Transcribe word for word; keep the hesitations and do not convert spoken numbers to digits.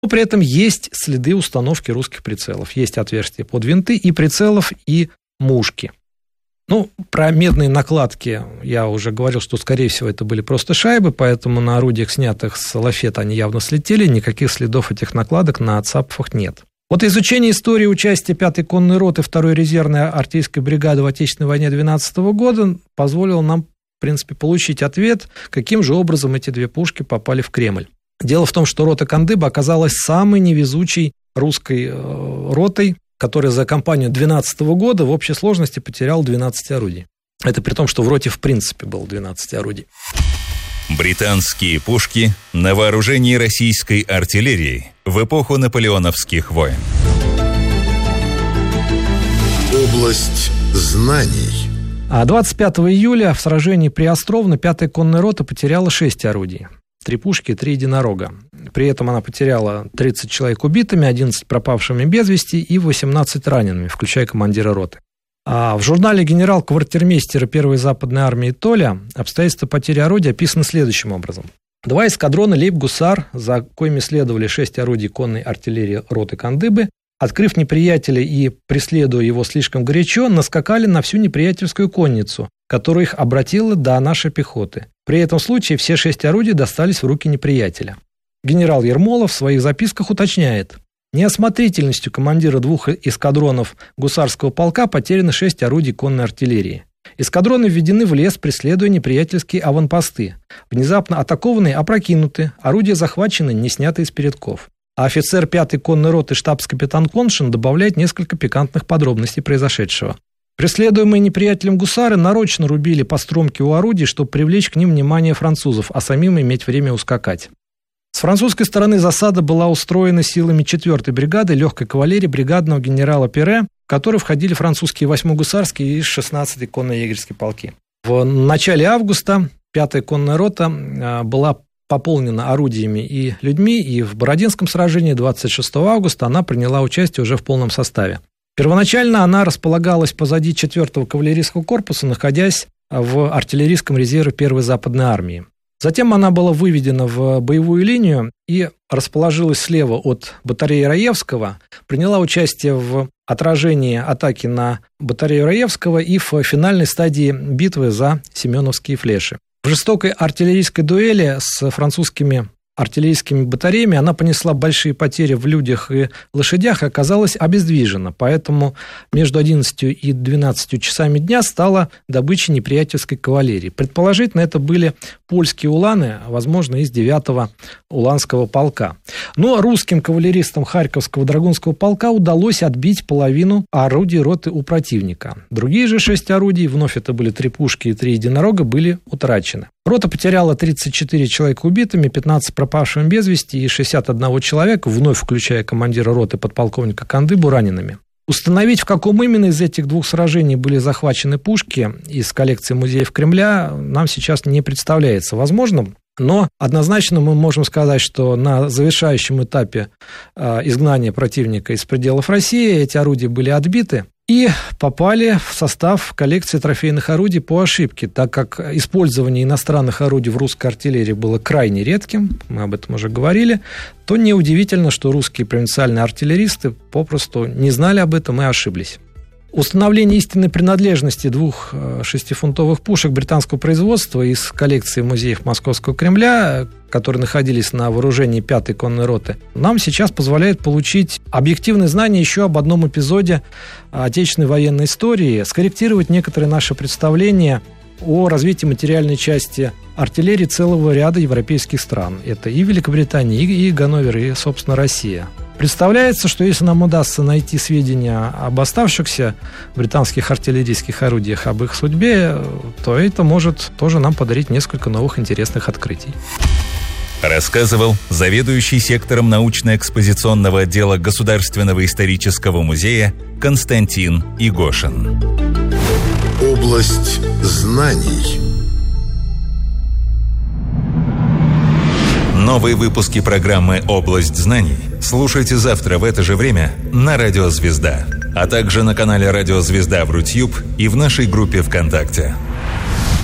Но при этом есть следы установки русских прицелов. Есть отверстия под винты и прицелов, и мушки. Ну, про медные накладки я уже говорил, что, скорее всего, это были просто шайбы, поэтому на орудиях, снятых с лафета, они явно слетели, никаких следов этих накладок на цапфах нет. Вот изучение истории участия пятой конной роты второй резервной артиллерийской бригады в Отечественной войне двенадцатого года позволило нам, в принципе, получить ответ, каким же образом эти две пушки попали в Кремль. Дело в том, что рота Кандыба оказалась самой невезучей русской э, ротой, которая за кампанию двенадцатого года в общей сложности потеряла двенадцать орудий. Это при том, что в роте в принципе было двенадцать орудий. Британские пушки на вооружении российской артиллерии в эпоху наполеоновских войн. Область знаний. А двадцать пятого июля в сражении при Островно пятая конная рота потеряла шесть орудий. Три пушки и три единорога. При этом она потеряла тридцать человек убитыми, одиннадцать пропавшими без вести и восемнадцать ранеными, включая командира роты. А в журнале генерал-квартирмейстера первой западной армии Толя обстоятельства потери орудий описаны следующим образом. Два эскадрона лейб-гусар, за коими следовали шесть орудий конной артиллерии роты Кандыбы, открыв неприятеля и преследуя его слишком горячо, наскакали на всю неприятельскую конницу, которая их обратила до нашей пехоты. При этом случае все шесть орудий достались в руки неприятеля. Генерал Ермолов в своих записках уточняет: неосмотрительностью командира двух эскадронов гусарского полка потеряно шесть орудий конной артиллерии. Эскадроны введены в лес, преследуя неприятельские аванпосты. Внезапно атакованные опрокинуты, орудия захвачены, не сняты из передков. А офицер пятой конной роты штабс-капитан Коншин добавляет несколько пикантных подробностей произошедшего. Преследуемые неприятелем гусары нарочно рубили по стромке у орудий, чтобы привлечь к ним внимание французов, а самим иметь время ускакать. С французской стороны засада была устроена силами четвертой бригады легкой кавалерии бригадного генерала Пере, в которой входили французские восьмой гусарские и шестнадцатый конно-егерские полки. В начале августа пятая конная рота была пополнена орудиями и людьми, и в Бородинском сражении двадцать шестого августа она приняла участие уже в полном составе. Первоначально она располагалась позади четвертого кавалерийского корпуса, находясь в артиллерийском резерве первой западной армии. Затем она была выведена в боевую линию и расположилась слева от батареи Раевского, приняла участие в отражении атаки на батарею Раевского и в финальной стадии битвы за Семеновские флеши. В жестокой артиллерийской дуэли с французскими артиллерийскими батареями она понесла большие потери в людях и лошадях и оказалась обездвижена, поэтому между одиннадцатью и двенадцатью часами дня стала добычей неприятельской кавалерии. Предположительно, это были польские уланы, возможно, из девятого уланского полка. Но русским кавалеристам Харьковского драгунского полка удалось отбить половину орудий роты у противника. Другие же шесть орудий, вновь это были три пушки и три единорога, были утрачены. Рота потеряла тридцать четыре человека убитыми, пятнадцать пропавшими без вести и шестьдесят один человека, вновь включая командира роты подполковника Кандыбу, ранеными. Установить, в каком именно из этих двух сражений были захвачены пушки из коллекции музеев Кремля, нам сейчас не представляется возможным. Но однозначно мы можем сказать, что на завершающем этапе э, изгнания противника из пределов России эти орудия были отбиты и попали в состав коллекции трофейных орудий по ошибке, так как использование иностранных орудий в русской артиллерии было крайне редким, мы об этом уже говорили, то неудивительно, что русские провинциальные артиллеристы попросту не знали об этом и ошиблись. Установление истинной принадлежности двух шестифунтовых пушек британского производства из коллекции музеев Московского Кремля, которые находились на вооружении пятой конной роты, нам сейчас позволяет получить объективное знание еще об одном эпизоде отечественной военной истории, скорректировать некоторые наши представления о развитии материальной части артиллерии целого ряда европейских стран. Это и Великобритания, и, и Ганновер, и, собственно, Россия. Представляется, что если нам удастся найти сведения об оставшихся британских артиллерийских орудиях, об их судьбе, то это может тоже нам подарить несколько новых интересных открытий. Рассказывал заведующий сектором научно-экспозиционного отдела Государственного исторического музея Константин Игошин. Область знаний. Новые выпуски программы «Область знаний» слушайте завтра в это же время на Радио Звезда, а также на канале Радио Звезда в Рутьюб и в нашей группе ВКонтакте.